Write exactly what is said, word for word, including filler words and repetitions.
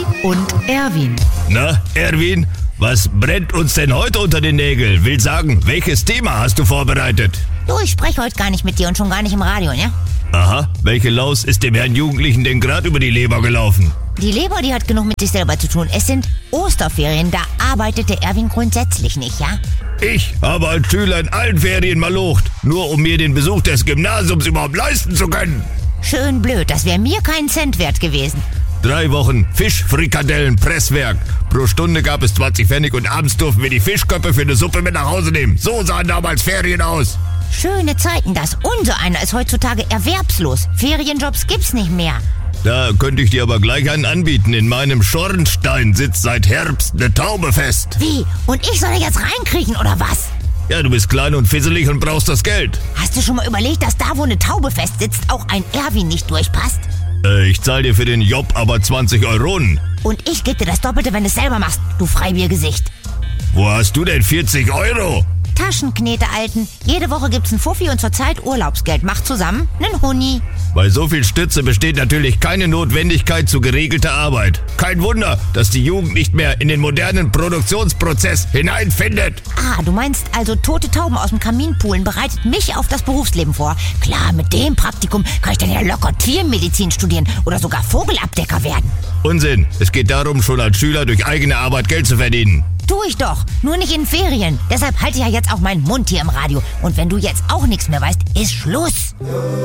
und Erwin. Na, Erwin, was brennt uns denn heute unter den Nägeln? Will sagen, welches Thema hast du vorbereitet? Du, ich spreche heute gar nicht mit dir und schon gar nicht im Radio, ne? Aha, welche Laus ist dem Herrn Jugendlichen denn gerade über die Leber gelaufen? Die Leber, die hat genug mit sich selber zu tun. Es sind Osterferien, da arbeitet der Erwin grundsätzlich nicht, ja? Ich habe als Schüler in allen Ferien malocht, nur um mir den Besuch des Gymnasiums überhaupt leisten zu können. Schön blöd, das wäre mir keinen Cent wert gewesen. Drei Wochen Fischfrikadellen Presswerk. Pro Stunde gab es zwanzig Pfennig und abends durften wir die Fischköpfe für eine Suppe mit nach Hause nehmen. So sahen damals Ferien aus. Schöne Zeiten das. Unser einer ist heutzutage erwerbslos. Ferienjobs gibt's nicht mehr. Da könnte ich dir aber gleich einen anbieten. In meinem Schornstein sitzt seit Herbst eine Taube fest. Wie? Und ich soll da jetzt reinkriechen, oder was? Ja, du bist klein und fisselig und brauchst das Geld. Hast du schon mal überlegt, dass da, wo eine Taube fest sitzt, auch ein Erwin nicht durchpasst? Äh, ich zahl dir für den Job aber zwanzig Euronen. Und ich gebe dir das Doppelte, wenn du es selber machst, du Freibiergesicht. Wo hast du denn vierzig Euro? Taschenknete, Alten. Jede Woche gibt's ein Fuffi und zurzeit Urlaubsgeld. Macht zusammen nen Huni. Bei so viel Stütze besteht natürlich keine Notwendigkeit zu geregelter Arbeit. Kein Wunder, dass die Jugend nicht mehr in den modernen Produktionsprozess hineinfindet. Ah, du meinst also, tote Tauben aus dem Kamin poolen bereitet mich auf das Berufsleben vor. Klar, mit dem Praktikum kann ich dann ja locker Tiermedizin studieren oder sogar Vogelabdecker werden. Unsinn. Es geht darum, schon als Schüler durch eigene Arbeit Geld zu verdienen. Tu ich doch, nur nicht in Ferien. Deshalb halte ich ja jetzt auch meinen Mund hier im Radio. Und wenn du jetzt auch nichts mehr weißt, ist Schluss.